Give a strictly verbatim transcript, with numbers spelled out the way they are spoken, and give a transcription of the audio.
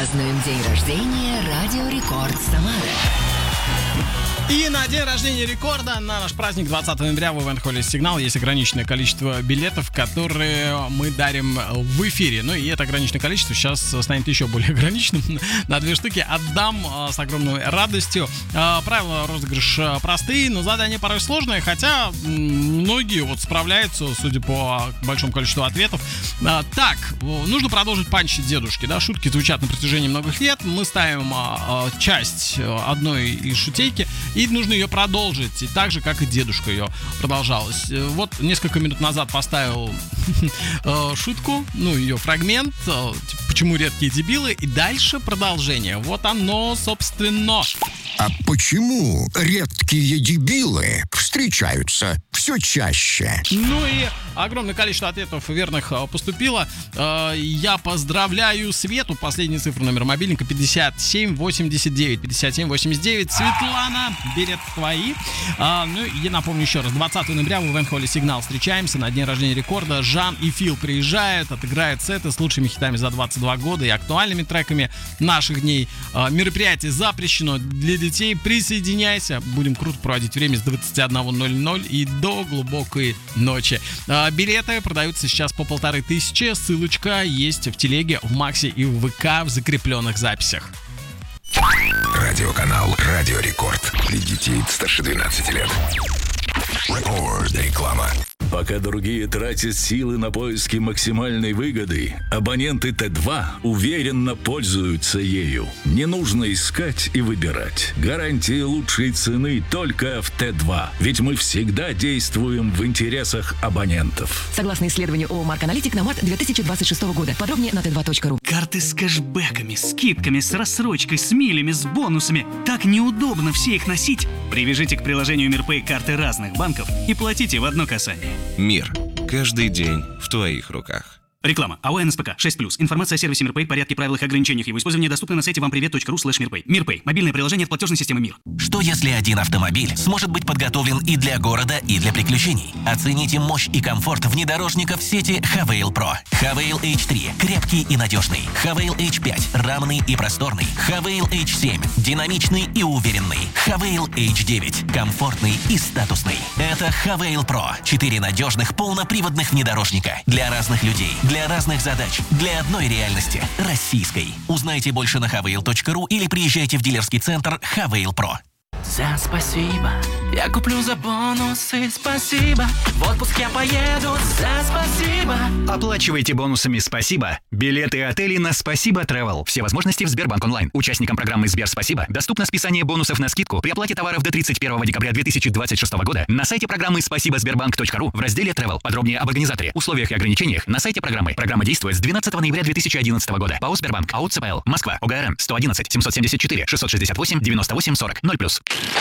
Празднуем день рождения Радио Рекорд Самары. И на день рождения Рекорда, на наш праздник двадцатого ноября в ивент-холле «Сигнал» есть ограниченное количество билетов, которые мы дарим в эфире. Ну и это ограниченное количество сейчас станет еще более ограниченным. На две штуки отдам с огромной радостью. Правила розыгрыша простые, но задание порой сложное, хотя многие вот справляются, судя по большому количеству ответов. Так, нужно продолжить панчить дедушки, да, шутки звучат на протяжении многих лет. Мы ставим часть одной из шутейки, и нужно ее продолжить, и так же, как и дедушка ее продолжалась. Вот несколько минут назад поставил шутку, ну, ее фрагмент, почему редкие дебилы, и дальше продолжение. Вот оно, собственно. А почему редкие дебилы встречаются все чаще? Ну и огромное количество ответов верных поступило. Я поздравляю Свету. Последняя цифра номера мобильника пятьдесят семь восемьдесят девять. пятьдесят семь восемьдесят девять. Светлана, билет твои. Ну и напомню еще раз. двадцатого ноября в ивент-холле «Сигнал» встречаемся на день рождения Рекорда. Жан и Фил приезжают, отыграют сеты с лучшими хитами за двадцать два года и актуальными треками наших дней. Мероприятие запрещено для детей. Присоединяйся. Будем круто проводить время с двадцати одного ноль ноль и до глубокой ночи. Билеты продаются сейчас по полторы тысячи. Ссылочка есть в телеге, в Максе и в ВК в закрепленных записях. Радиоканал «Радио Рекорд». Для детей старше двенадцати лет. Рекорд. Реклама. Пока другие тратят силы на поиски максимальной выгоды, абоненты Т два уверенно пользуются ею. Не нужно искать и выбирать. Гарантии лучшей цены только в Т два. Ведь мы всегда действуем в интересах абонентов. Согласно исследованию ООО «Марк Аналитик» на март две тысячи двадцать шестого года. Подробнее на тэ два точка ру. Карты с кэшбэками, скидками, с рассрочкой, с милями, с бонусами. Так неудобно все их носить. Привяжите к приложению МирПэй карты разных банков и платите в одно касание. Мир. Каждый день в твоих руках. Реклама. АО НСПК шесть плюс. Информация о сервисе МирПэй, порядке, правилах и ограничениях его использования доступна на сайте вампривет точка ру слэш мирпэй. МирПэй. Мобильное приложение от платежной системы Мир. Что если один автомобиль сможет быть подготовлен и для города, и для приключений? Оцените мощь и комфорт внедорожников сети Хавейл Про. Хавейл эйч три. Крепкий и надежный. Хавейл эйч пять. Рамный и просторный. Хавейл эйч семь. Динамичный и уверенный. Хавейл эйч девять. Комфортный и статусный. Это Хавейл Про. Четыре надежных полноприводных внедорожника. Для разных людей. Для разных задач, для одной реальности – российской. Узнайте больше на хавейл точка ру или приезжайте в дилерский центр Хавейл Про. За спасибо, я куплю за бонусы, спасибо. В отпуск я поеду, за спасибо. Оплачивайте бонусами «Спасибо» билеты и отели на «Спасибо Travel». Все возможности в Сбербанк онлайн. Участникам программы «Сбер Спасибо» доступно списание бонусов на скидку при оплате товаров до тридцать первого декабря две тысячи двадцать шестого года на сайте программы спасибо сбербанк точка ру в разделе Travel. Подробнее об организаторе, условиях и ограничениях на сайте программы. Программа действует с двенадцатого ноября две тысячи одиннадцатого года. ПАО «Сбербанк», АО ЦПЛ, Москва, ОГРН сто одиннадцать семьсот семьдесят четыре шестьсот шестьдесят восемь девяносто восемь сорок ноль плюс.